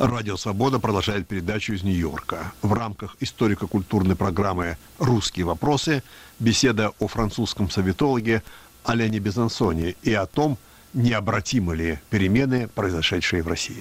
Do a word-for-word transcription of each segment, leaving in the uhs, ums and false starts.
Радио «Свобода» продолжает передачу из Нью-Йорка. В рамках историко-культурной программы «Русские вопросы» беседа о французском советологе Алене Безансоне и о том, необратимы ли перемены, произошедшие в России.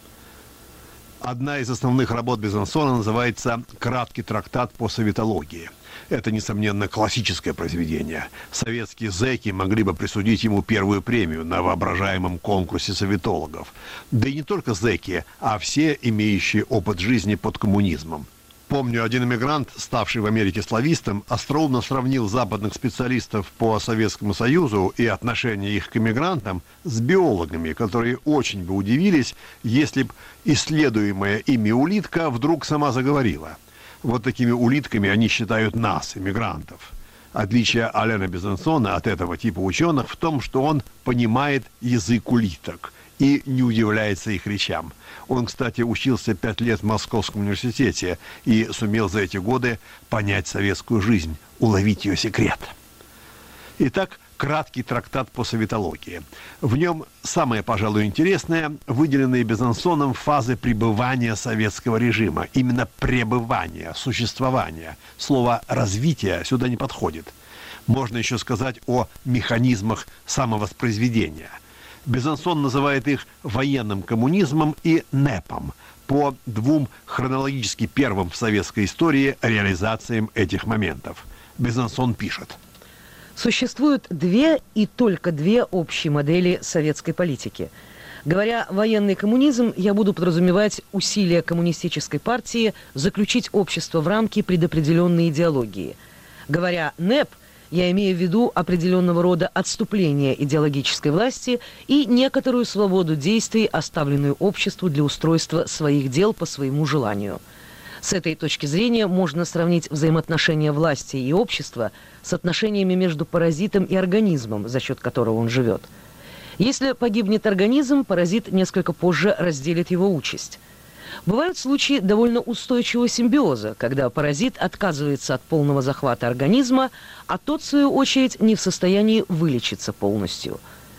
Одна из основных работ Безансона называется «Краткий трактат по советологии». Это, несомненно, классическое произведение. Советские зэки могли бы присудить ему первую премию на воображаемом конкурсе советологов. Да и не только зэки, а все, имеющие опыт жизни под коммунизмом. Помню, один эмигрант, ставший в Америке славистом, остроумно сравнил западных специалистов по Советскому Союзу и отношение их к эмигрантам с биологами, которые очень бы удивились, если бы исследуемая ими улитка вдруг сама заговорила. Вот такими улитками они считают нас, эмигрантов. Отличие Алены Безансона от этого типа ученых в том, что он понимает язык улиток и не удивляется их речам. Он, кстати, учился пять лет в Московском университете и сумел за эти годы понять советскую жизнь, уловить ее секрет. Итак, краткий трактат по советологии. В нем самое, пожалуй, интересное – выделенные Безансоном фазы пребывания советского режима. Именно пребывания, существования. Слово «развитие» сюда не подходит. Можно еще сказать о механизмах самовоспроизведения. Безансон называет их военным коммунизмом и НЭПом по двум хронологически первым в советской истории реализациям этих моментов. Безансон пишет. Существуют две и только две общие модели советской политики. Говоря «военный коммунизм», я буду подразумевать усилия коммунистической партии заключить общество в рамки предопределенной идеологии. Говоря «НЭП», я имею в виду определенного рода отступление идеологической власти и некоторую свободу действий, оставленную обществу для устройства своих дел по своему желанию. С этой точки зрения можно сравнить взаимоотношения власти и общества с отношениями между паразитом и организмом, за счет которого он живет. Если погибнет организм, паразит несколько позже разделит его участь. Бывают случаи довольно устойчивого симбиоза, когда паразит отказывается от полного захвата организма, а тот, в свою очередь, не в состоянии вылечиться полностью.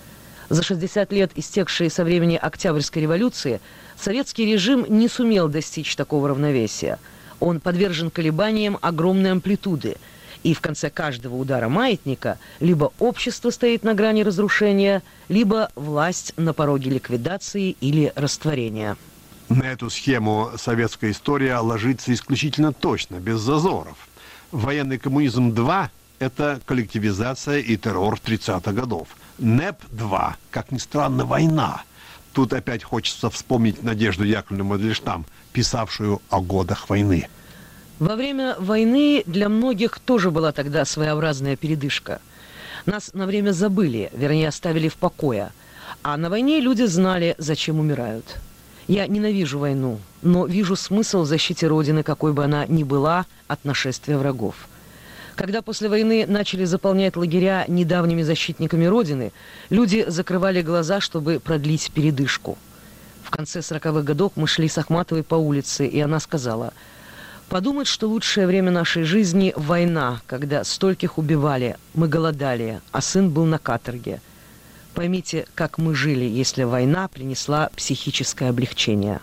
За шестьдесят лет, истекшие со времени Октябрьской революции, советский режим не сумел достичь такого равновесия. Он подвержен колебаниям огромной амплитуды, и в конце каждого удара маятника либо общество стоит на грани разрушения, либо власть на пороге ликвидации или растворения. На эту схему советская история ложится исключительно точно, без зазоров. Военный коммунизм-два – это коллективизация и террор тридцатых годов. НЭП-два, как ни странно, война. Тут опять хочется вспомнить Надежду Яковлевну Мандельштам, писавшую о годах войны. Во время войны для многих тоже была тогда своеобразная передышка. Нас на время забыли, вернее, оставили в покое. А на войне люди знали, зачем умирают. Я ненавижу войну, но вижу смысл в защите Родины, какой бы она ни была, от нашествия врагов. Когда после войны начали заполнять лагеря недавними защитниками Родины, люди закрывали глаза, чтобы продлить передышку. В конце сороковых годов мы шли с Ахматовой по улице, и она сказала: «Подумать, что лучшее время нашей жизни – война, когда стольких убивали, мы голодали, а сын был на каторге. Поймите, как мы жили, если война принесла психическое облегчение».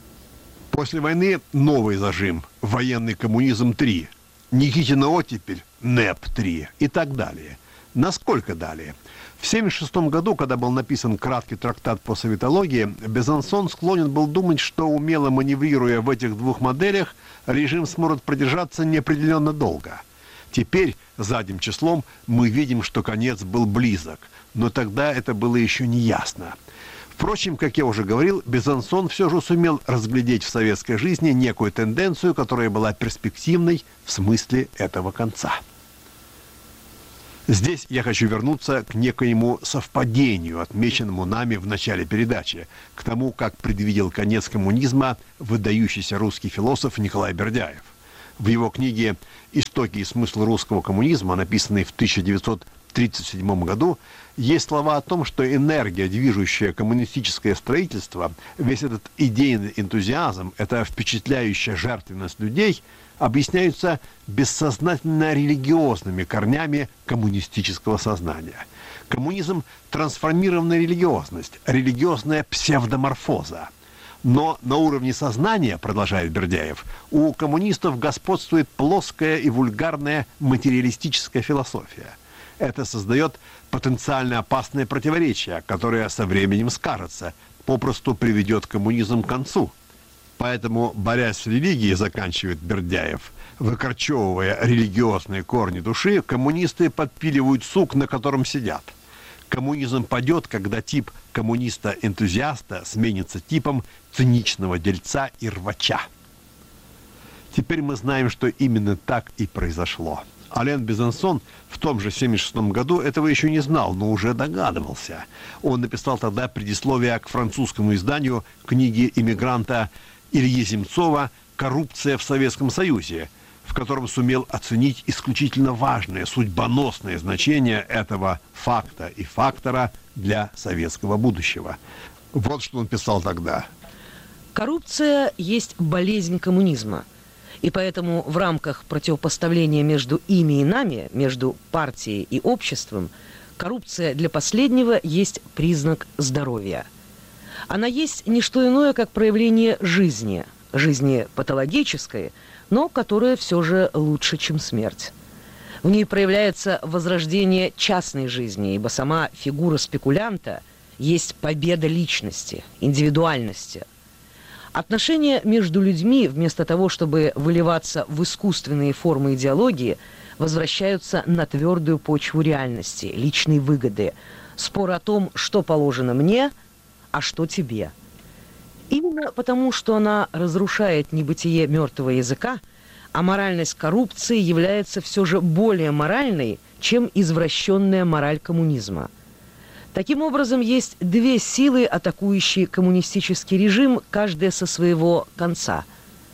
После войны новый зажим – военный коммунизм-три. Никитина оттепель – НЭП-три и так далее. Насколько далее? В семьдесят шестом году, когда был написан краткий трактат по советологии, Безансон склонен был думать, что, умело маневрируя в этих двух моделях, режим сможет продержаться неопределенно долго. Теперь, задним числом, мы видим, что конец был близок, но тогда это было еще не ясно. Впрочем, как я уже говорил, Безансон все же сумел разглядеть в советской жизни некую тенденцию, которая была перспективной в смысле этого конца. Здесь я хочу вернуться к некоему совпадению, отмеченному нами в начале передачи, к тому, как предвидел конец коммунизма выдающийся русский философ Николай Бердяев. В его книге «Истоки и смысл русского коммунизма», написанной в тысяча девятьсот тридцать седьмом году, есть слова о том, что энергия, движущая коммунистическое строительство, весь этот идейный энтузиазм, эта впечатляющая жертвенность людей объясняются бессознательно религиозными корнями коммунистического сознания. Коммунизм – трансформированная религиозность, религиозная псевдоморфоза. Но на уровне сознания, продолжает Бердяев, у коммунистов господствует плоская и вульгарная материалистическая философия. Это создает потенциально опасное противоречие, которое со временем скажется, попросту приведет коммунизм к концу. Поэтому, борясь с религией, заканчивает Бердяев, выкорчевывая религиозные корни души, коммунисты подпиливают сук, на котором сидят. Коммунизм падет, когда тип коммуниста-энтузиаста сменится типом циничного дельца и рвача. Теперь мы знаем, что именно так и произошло. Ален Безансон в том же семьдесят шестом году этого еще не знал, но уже догадывался. Он написал тогда предисловие к французскому изданию книги иммигранта Ильи Земцова «Коррупция в Советском Союзе», в котором сумел оценить исключительно важное, судьбоносное значение этого факта и фактора для советского будущего. Вот что он писал тогда. Коррупция есть болезнь коммунизма. И поэтому в рамках противопоставления между ими и нами, между партией и обществом, коррупция для последнего есть признак здоровья. Она есть не что иное, как проявление жизни, жизни патологической, но которая все же лучше, чем смерть. В ней проявляется возрождение частной жизни, ибо сама фигура спекулянта есть победа личности, индивидуальности. Отношения между людьми, вместо того, чтобы выливаться в искусственные формы идеологии, возвращаются на твердую почву реальности, личной выгоды, спор о том, что положено мне, а что тебе. Именно потому, что она разрушает небытие мертвого языка, а моральность коррупции является все же более моральной, чем извращенная мораль коммунизма. Таким образом, есть две силы, атакующие коммунистический режим, каждая со своего конца.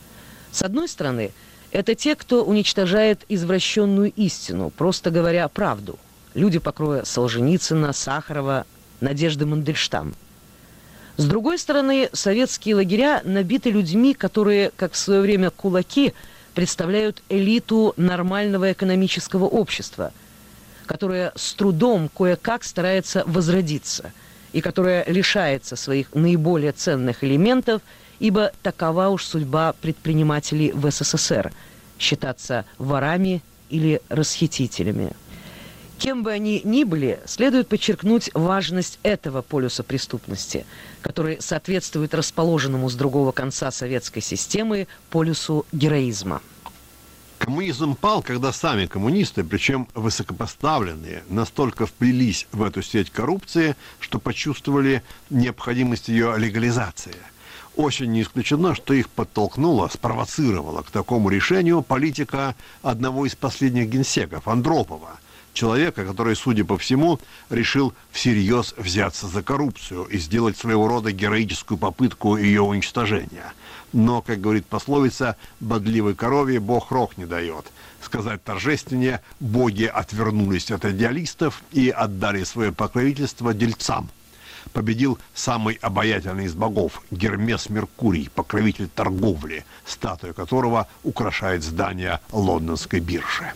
С одной стороны, это те, кто уничтожает извращенную истину, просто говоря правду. Люди покроя Солженицына, Сахарова, Надежды Мандельштам. С другой стороны, советские лагеря набиты людьми, которые, как в свое время кулаки, представляют элиту нормального экономического общества, которая с трудом кое-как старается возродиться и которая лишается своих наиболее ценных элементов, ибо такова уж судьба предпринимателей в СССР – считаться ворами или расхитителями. Кем бы они ни были, следует подчеркнуть важность этого полюса преступности, который соответствует расположенному с другого конца советской системы полюсу героизма. Коммунизм пал, когда сами коммунисты, причем высокопоставленные, настолько вплелись в эту сеть коррупции, что почувствовали необходимость ее легализации. Очень не исключено, что их подтолкнуло, спровоцировало к такому решению политика одного из последних генсеков, Андропова, человека, который, судя по всему, решил всерьез взяться за коррупцию и сделать своего рода героическую попытку ее уничтожения. Но, как говорит пословица, бодливой корове Бог рог не дает. Сказать торжественнее, боги отвернулись от идеалистов и отдали свое покровительство дельцам. Победил самый обаятельный из богов, Гермес Меркурий, покровитель торговли, статуя которого украшает здание лондонской биржи.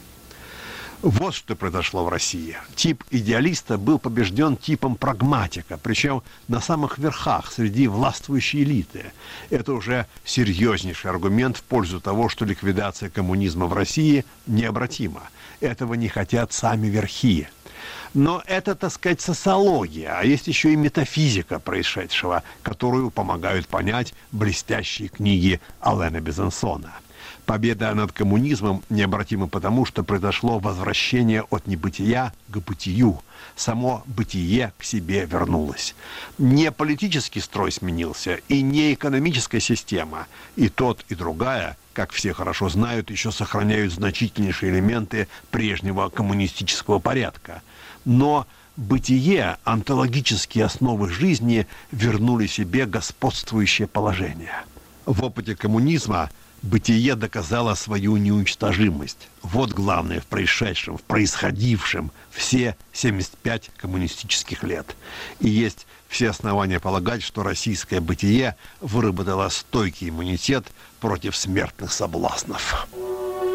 Вот что произошло в России. Тип идеалиста был побежден типом прагматика, причем на самых верхах, среди властвующей элиты. Это уже серьезнейший аргумент в пользу того, что ликвидация коммунизма в России необратима. Этого не хотят сами верхи. Но это, так сказать, социология, а есть еще и метафизика происшедшего, которую помогают понять блестящие книги Алена Безансона. Победа над коммунизмом необратима потому, что произошло возвращение от небытия к бытию. Само бытие к себе вернулось. Не политический строй сменился, и не экономическая система. И тот, и другая, как все хорошо знают, еще сохраняют значительнейшие элементы прежнего коммунистического порядка. Но бытие, онтологические основы жизни вернули себе господствующее положение. В опыте коммунизма бытие доказало свою неуничтожимость. Вот главное в происшедшем, в происходившем все семьдесят пять коммунистических лет. И есть все основания полагать, что российское бытие выработало стойкий иммунитет против смертных соблазнов.